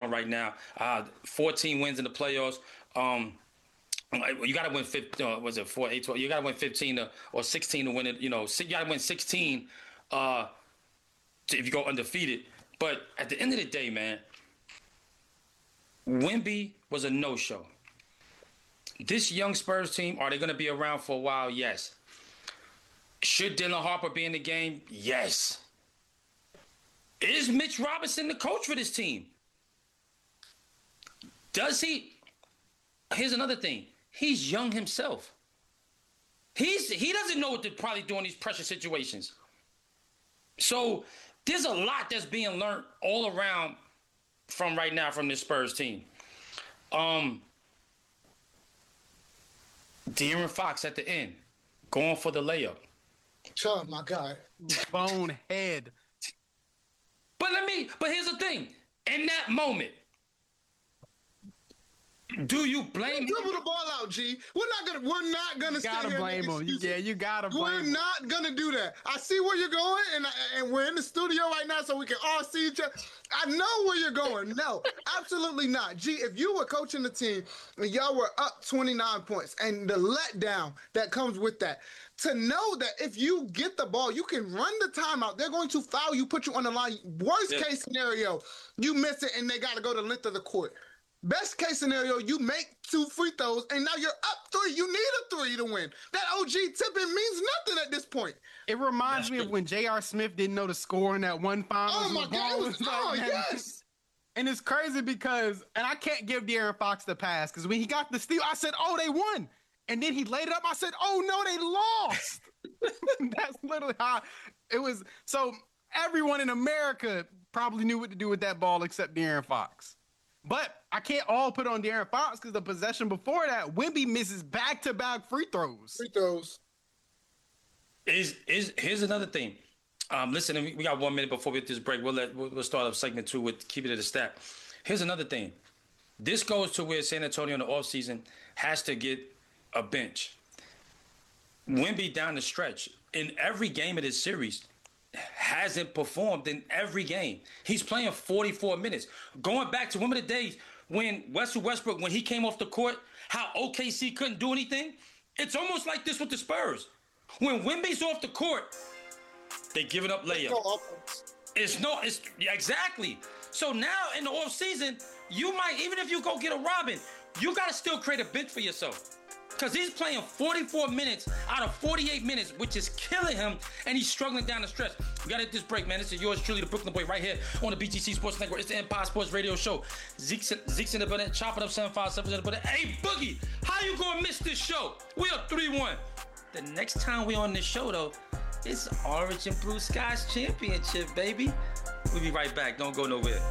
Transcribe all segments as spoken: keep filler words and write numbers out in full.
on right now. Uh, fourteen wins in the playoffs. Um, you got to win fifteen. Uh, was it four, eight, twelve? You got to win fifteen to, or sixteen to win it. You know, you got to win sixteen uh, to, if you go undefeated. But at the end of the day, man, Wemby was a no-show. This young Spurs team, are they going to be around for a while? Yes. Should Dylan Harper be in the game? Yes. Is Mitch Robinson the coach for this team? Does he? Here's another thing. He's young himself. He's he doesn't know what to probably do in these pressure situations. So there's a lot that's being learned all around from right now from this Spurs team. Um, De'Aaron Fox at the end, going for the layup. Oh my God. Bonehead. But let me, but here's the thing. In that moment, do you blame him? Dribble the ball out, G. We're not gonna we're not gonna You gotta stay blame here him. Yeah, you gotta blame We're him. not gonna do that. I see where you're going, and and we're in the studio right now, so we can all see each other. I know where you're going. No, absolutely not. G, if you were coaching the team and y'all were up twenty-nine points, and the letdown that comes with that, to know that if you get the ball, you can run the timeout. They're going to foul you, put you on the line. Worst Yeah. case scenario, you miss it, and they got to go the length of the court. Best case scenario, you make two free throws, and now you're up three. You need a three to win. That O G tipping means nothing at this point. It reminds me of when J R. Smith didn't know the score in that one finals. Oh, my The God. ball It was, was like oh, that. yes. And it's crazy because, and I can't give De'Aaron Fox the pass because when he got the steal, I said, oh, they won. And then he laid it up. I said, oh, no, they lost. That's literally how it was. So everyone in America probably knew what to do with that ball except De'Aaron Fox. But I can't all put on De'Aaron Fox because the possession before that, Wemby misses back-to-back free throws. Free throws. Is is here's another thing. Um, listen, we we got one minute before we hit this break. We'll let we'll, we'll start up segment two with keep it at a stat. Here's another thing. This goes to where San Antonio in the offseason has to get a bench. Wemby down the stretch in every game of this series hasn't performed in every game. He's playing forty-four minutes. Going back to one of the days when Russell Westbrook, when he came off the court, how O K C couldn't do anything. It's almost like this with the Spurs. When Wemby's off the court, they giving up layups. No offense. It's no, it's yeah, exactly. So now in the offseason, you might, even if you go get a Robin, you got to still create a bench for yourself. Because he's playing forty-four minutes out of forty-eight minutes, which is killing him, and he's struggling down the stretch. We got to hit this break, man. This is yours truly, the Brooklyn Boy, right here on the B G C Sports Network. It's the Empire Sports Radio Show. Zeke's, Zeke's in the building, chopping up seven five seven in the building. Hey, Boogie, how you going to miss this show? We are three one. The next time we on this show, though, it's Orange and Blue Skies Championship, baby. We'll be right back. Don't go nowhere.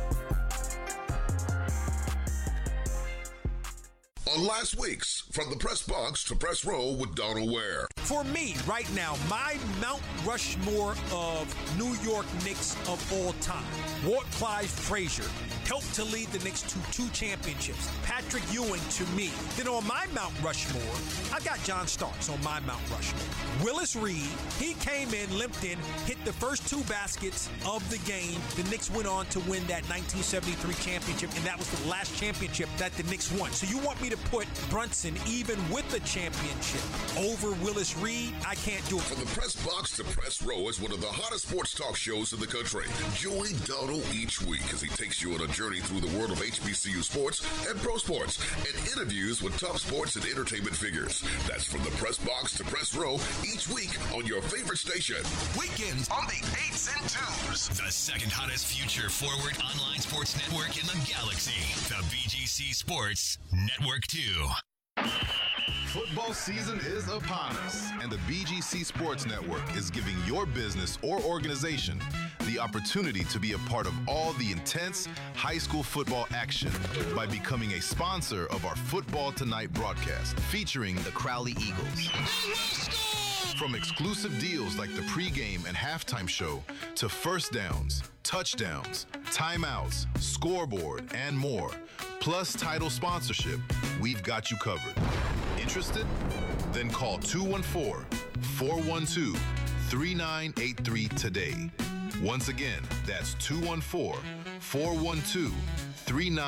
On last week's From the Press Box to Press Row with Donald Ware. For me, right now, my Mount Rushmore of New York Knicks of all time. Walt Clyde Frazier helped to lead the Knicks to two championships. Patrick Ewing to me. Then on my Mount Rushmore, I got John Starks on my Mount Rushmore. Willis Reed, he came in, limped in, hit the first two baskets of the game. The Knicks went on to win that nineteen seventy-three championship, and that was the last championship that the Knicks won. So you want me to put Brunson, even with the championship, over Willis Reed? I can't do it. From the Press Box to Press Row is one of the hottest sports talk shows in the country. Join Donald each week as he takes you on a journey through the world of H B C U sports and pro sports and interviews with top sports and entertainment figures. That's From the Press Box to Press Row each week on your favorite station. Weekends on the eights and twos. The second hottest future forward online sports network in the galaxy. The B G C Sports Network two. Football season is upon us, and the B G C Sports Network is giving your business or organization the opportunity to be a part of all the intense high school football action by becoming a sponsor of our Football Tonight broadcast, featuring the Crowley Eagles. From exclusive deals like the pregame and halftime show to first downs, touchdowns, timeouts, scoreboard, and more, plus title sponsorship, we've got you covered. Interested? Then call two one four, four one two, three nine eight three today. Once again, that's two one four, four one two, three nine eight three.